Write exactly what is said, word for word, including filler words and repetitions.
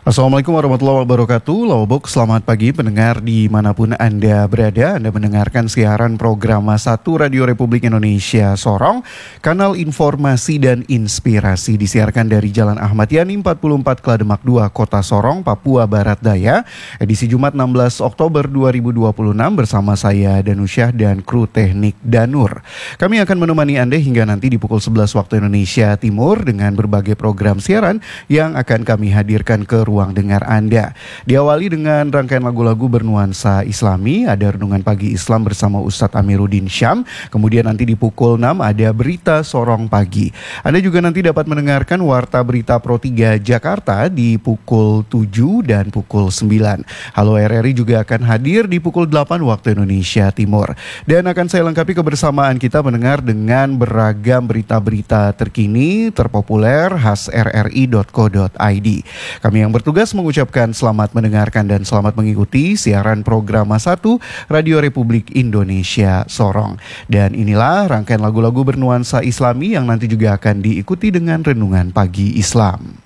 Assalamualaikum warahmatullahi wabarakatuh. Lawabok, selamat pagi pendengar dimanapun Anda berada. Anda mendengarkan siaran program satu Radio Republik Indonesia Sorong, kanal informasi dan inspirasi, disiarkan dari Jalan Ahmad Yani empat puluh empat Klademak dua, Kota Sorong, Papua Barat Daya. Edisi Jumat enam belas Oktober dua ribu dua puluh enam bersama saya Danusyah dan kru teknik Danur. Kami akan menemani Anda hingga nanti di pukul sebelas waktu Indonesia Timur dengan berbagai program siaran yang akan kami hadirkan ke ruang ruang dengar Anda. Diawali dengan rangkaian lagu-lagu bernuansa Islami, ada Renungan Pagi Islam bersama Ustadz Amiruddin Syam. Kemudian nanti di pukul enam ada Berita Sorong Pagi. Anda juga nanti dapat mendengarkan Warta Berita Pro tiga Jakarta di pukul tujuh dan pukul sembilan. Halo R R I juga akan hadir di pukul delapan waktu Indonesia Timur. Dan akan saya lengkapi kebersamaan kita mendengar dengan beragam berita-berita terkini, terpopuler, khas r r i dot co dot i d. Kami yang bertugas Tugas mengucapkan selamat mendengarkan dan selamat mengikuti siaran program satu Radio Republik Indonesia Sorong. Dan inilah rangkaian lagu-lagu bernuansa Islami yang nanti juga akan diikuti dengan Renungan Pagi Islam.